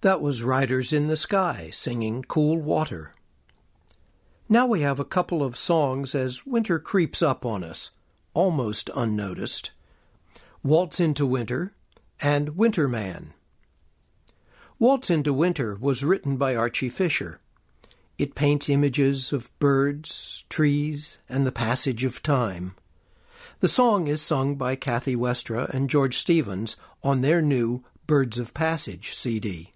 That was Riders in the Sky singing Cool Water. Now we have a couple of songs as winter creeps up on us, almost unnoticed. Waltz into Winter and Winter Man. Waltz into Winter was written by Archie Fisher. It paints images of birds, trees, and the passage of time. The song is sung by Kathy Westra and George Stevens on their new Birds of Passage CD.